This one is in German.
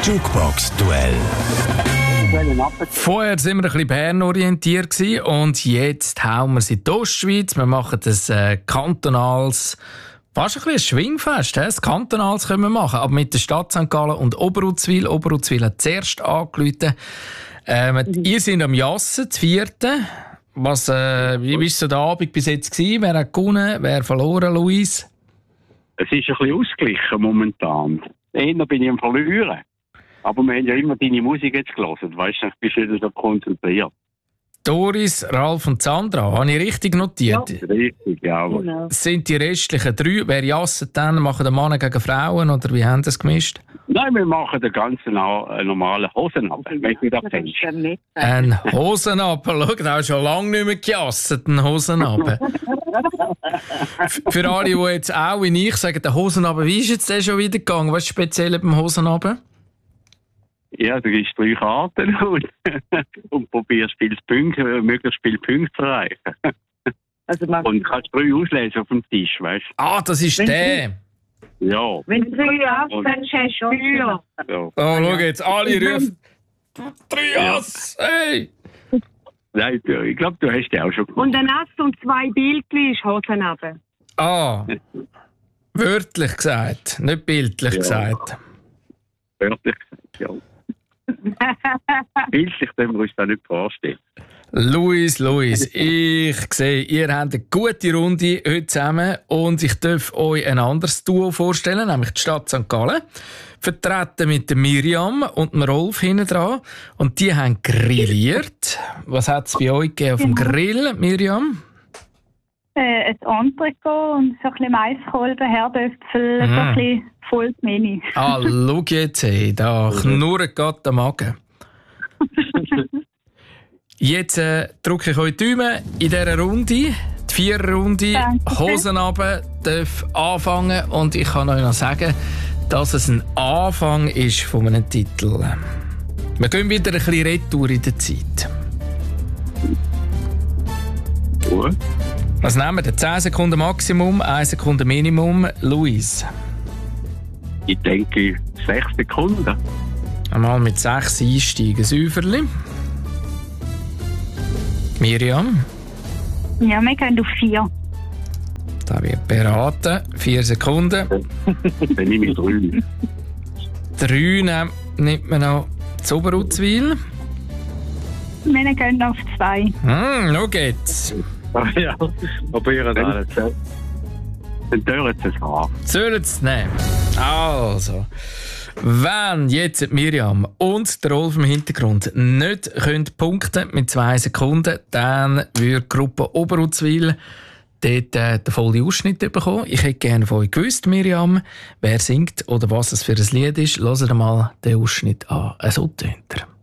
Jukebox-Duell. Vorher waren wir ein bisschen Bern-orientiert und jetzt hauen wir sie in die Ostschweiz. Wir machen das kantonales, fast ein bisschen ein Schwingfest. Das kantonales können wir machen, aber mit der Stadt St. Gallen und Oberuzwil. Oberuzwil hat zuerst angerufen. Ihr seid am Jassen, das 4. Wie war so der Abend bis jetzt gewesen? Wer hat gewonnen, wer verloren, Luis? Es ist ein bisschen ausgeglichen momentan. Eher bin ich am Verlieren. Aber wir haben ja immer deine Musik jetzt gehört. Weißt du, ich bin wieder so konzentriert. Doris, Ralf und Sandra, habe ich richtig notiert? Ja, richtig, ja. Genau. Sind die restlichen 3, wer jassen dann, machen den Mann gegen Frauen oder wie haben sie das gemischt? Nein, wir machen den ganzen normalen Hosenabend, wenn du das kennst. Ein Hosenabend, schau, da hast du schon lange nicht mehr gejasset, ein Hosenabend. Für alle, die jetzt auch wie ich sagen, der Hosenabend, wie ist jetzt der schon wieder gegangen? Was ist speziell beim Hosenabend? Ja, du gibst 3 Karten und probierst möglichst viele Punkte zu erreichen. Und kannst 3 auslesen auf dem Tisch, weißt du? Ah, das ist der. Ja. Wenn 3 Ass, dann hast du 4. Ja. Oh, schau jetzt, alle rufen 3 Ass, hey! Nein, ich glaube, du hast den auch schon gemacht. Und ein Ass und 2 Bildchen ist Hosen runter. Ah, wörtlich gesagt, nicht bildlich gesagt. Wörtlich gesagt, ja. Bildlich können wir uns das nicht vorstellen. Luis, ich sehe, ihr habt eine gute Runde heute zusammen und ich darf euch ein anderes Duo vorstellen, nämlich die Stadt St. Gallen. Vertreten mit der Miriam und dem Rolf hinten dran. Und die haben grilliert. Was hat es bei euch gegeben auf dem Grill, Miriam? Ein Entrecot und so ein bisschen Maiskolben, Herdöpfel, so ein bisschen volles Menü. Ah, schau jetzt, hey, da knurrt gerade der Magen. Jetzt drücke ich euch die Daumen in dieser Runde. Die 4er-Runde, Hosen runter, darf anfangen. Und ich kann euch noch sagen, dass es ein Anfang ist von einem Titel. Wir gehen wieder ein bisschen retour in der Zeit. Gut. Was nehmen wir? 10 Sekunden Maximum, 1 Sekunde Minimum. Luis? Ich denke 6 Sekunden. Einmal mit 6 einsteigen. Säuferli? Miriam? Ja, wir gehen auf 4. Da wird beraten. 4 Sekunden. Dann nehme ich 3. 3 nimmt man noch zu Oberuzwil. Wir gehen auf 2. Noch geht's. Ja, probieren dann. Dann dürfen sie es haben. Sollen sie es nehmen? Also, wenn jetzt Miriam und der Rolf im Hintergrund nicht punkten mit 2 Sekunden, dann würde die Gruppe Oberuzwil dort den vollen Ausschnitt bekommen. Ich hätte gerne von euch gewusst, Miriam, wer singt oder was es für ein Lied ist. Hört mal den Ausschnitt an. So tönt er.